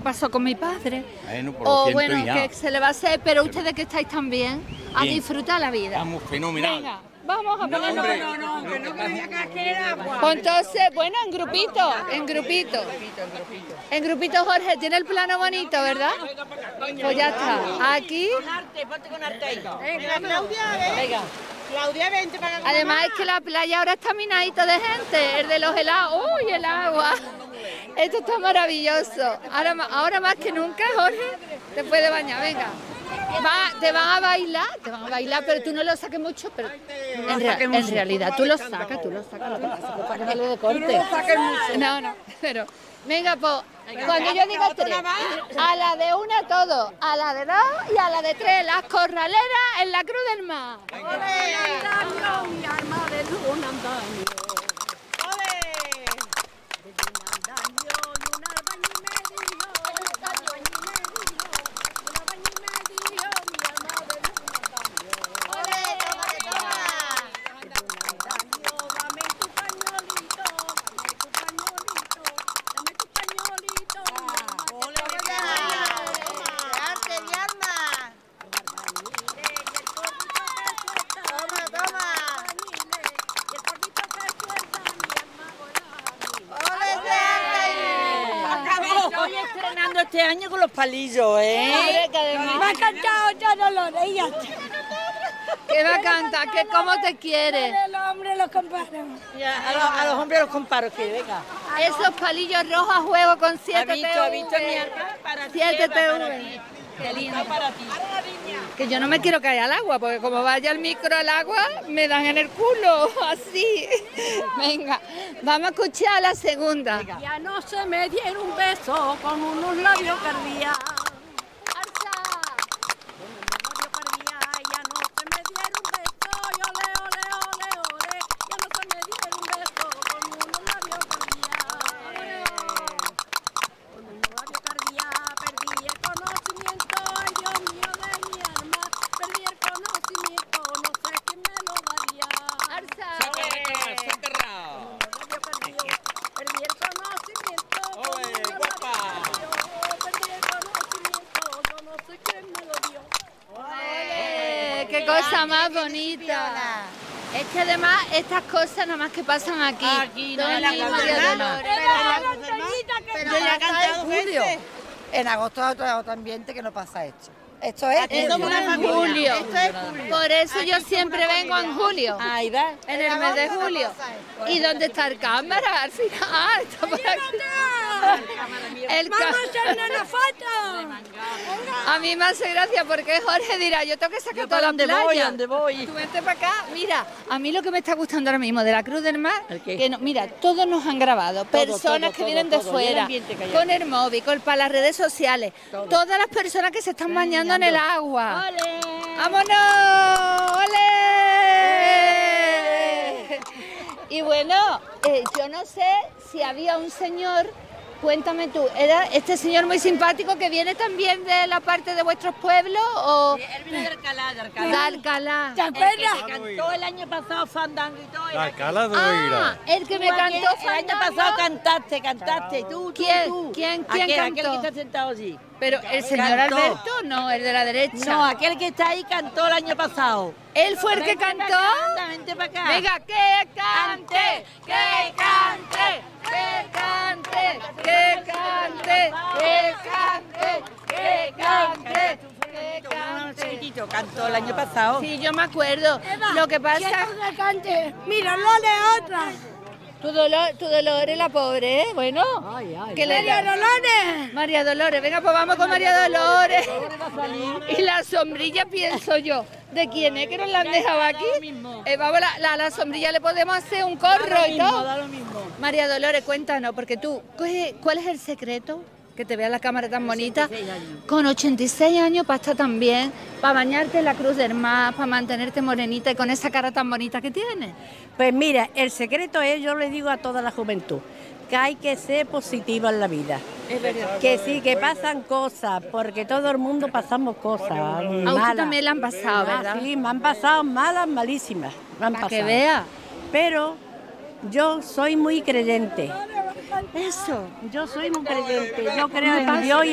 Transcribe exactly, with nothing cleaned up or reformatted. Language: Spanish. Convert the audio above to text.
pasó con mi padre. Bueno, por o lo bueno, siento, hija. que se le va a hacer, pero ustedes que estáis tan bien, a Bien. disfrutar la vida. Estamos fenomenal. Venga, vamos a ponernos... hombre. No, no, que no me voy a caer agua. Pues entonces, bueno, en grupito, en grupito. En grupito, Jorge, tiene el plano bonito, ¿verdad? Pues ya está. Aquí, Arte, ponte con arte ahí. Venga, Claudia, ven. venga. Claudia, vente para acá. Además es que la playa ahora está minadita de gente, el de los helados, ¡uy, el agua! Esto está maravilloso. Ahora, ma- ahora más que nunca, Jorge, te puedes bañar, venga. Va, te van a bailar, te van a bailar, pero tú no lo saques mucho, pero en, rea- en realidad tú lo sacas, tú lo sacas, lo que pasa es que para que no le dé corte. No, no, pero venga, pues, cuando yo diga tres, a la de una todo, a la de dos y a la de tres, las corraleras en la Cruz del Mar. Mi arma de un andaño, ¡Ole! de un andaño y un albañil me dio, un albañil me dio, un albañil me dio, mi arma de un andaño. ¡Ole, toma, toma! De un andaño, dame tu pañuelito, dame tu pañuelito, dame tu pañuelito, mi arma que ¡Ole, te ya! dio. ¡Arte, mi arma! Toma, toma. ¡Ole, ese arte! Estoy estrenando este año con los palillos, ¿eh? Hombre, que además- Me ha cantado ya Dolores, ella. ¿Qué va a cantar? ¿Qué, ¿Cómo te quiere? Los hombres los comparan. Ya, a, los, a los hombres los comparo, que venga. Esos palillos rojos a juego con ¿Ha siete visto, ha visto mi arma? Para ti, siete Eva, para T V. ti. Qué lindo. Está para ti. Que yo no me quiero caer al agua, porque como vaya el micro al agua, me dan en el culo, así. Venga, vamos a escuchar a la segunda. Ya no se me dieron un beso con unos labios cardías. Labios cardías, ya no se me dieron un beso. Y ole, ole, ole, ole. Ya no se me dieron un beso con unos labios cardías. Con unos labios cardías perdí el conocimiento. Ay, Dios mío de mi alma. Perdí el conocimiento. No sé quién me lo daría. Labios cardías, perdí el conocimiento. con Oye, unos guapa. labios cardías. Perdí el conocimiento. Yo no sé quién me lo dio. ¡Ole! ¡Qué cosa más bonita! Es que además estas cosas nada más que pasan aquí. Aquí, no Don en la Luis, Cruz del María Mar. Dolores. Yo ya he cantado dos julio. veces. En agosto hay otro, otro ambiente que no pasa esto. Esto es Aquí somos una En familia. julio. Esto es julio. Por eso yo siempre vengo en julio. Ahí va. En el mes de julio. ¿Y dónde está el cámara? Al final. Ah, está por aquí. El ca- ¡Vamos a hacerle una foto! A mí me hace gracia porque Jorge dirá, yo tengo que sacar Yo toda para la donde playa. voy, donde voy. Tú vente para acá. Mira, a mí lo que me está gustando ahora mismo de la Cruz del Mar, ¿El qué? que no- mira, todos nos han grabado, personas todo, que todo, vienen de todo. Y el fuera, ambiente que hay con aquí. el móvil, con, para las redes sociales, todas las personas que se están bañando en el agua. ¡Vámonos! ¡Ole! Y bueno, eh, yo no sé si había un señor, cuéntame tú, ¿era este señor muy simpático que viene también de la parte de vuestros pueblos o Él viene de Alcalá, de de Alcalá. Alcalá? ¿Te El que acuerdas? te cantó el año pasado fandango y todo. era Alcalá de Ah, Oira. el que me Tú aquel- cantó El año fandango. pasado cantaste, cantaste. Tú, tú, ¿Quién? tú. ¿Quién? ¿Quién aquel, cantó? Aquel que está sentado allí. Pero el señor Cantó. Alberto, no, el de la derecha. No, aquel que está ahí cantó el año pasado. Él fue el que Vente cantó. pa' acá, anda, vente para acá. Venga, que cante, que cante, que cante, que cante, que cante, que cante, que Un cante. chiquitito, cantó el año pasado. Sí, yo me acuerdo. Lo que pasa, Quiero que cante. Mira, lo de otra. tu dolor, tu dolor es la pobre, ¿eh? Bueno, que le María Dolores. María Dolores, venga, pues vamos con María Dolores. Y la sombrilla, pienso yo, ¿de quién es que nos la han dejado aquí? Eh, vamos, la, la, la sombrilla le podemos hacer un corro y todo. Da lo mismo. María Dolores, cuéntanos, porque tú, ¿qué- ¿cuál es el secreto? Que te vea la cámara tan bonita. ochenta y seis años. Con ochenta y seis años para estar tan bien, para bañarte en la Cruz del Mar, para mantenerte morenita y con esa cara tan bonita que tienes. Pues mira, el secreto es, yo le digo a toda la juventud, que hay que ser positiva en la vida. Es verdad. Que sí, que pasan cosas, porque todo el mundo pasamos cosas A usted malas. también le han pasado, Ah, ¿verdad? sí, me han pasado malas, malísimas. Me han Para que pasado. vea. Pero yo soy muy creyente. Eso. Yo soy muy creyente. Yo creo en Dios y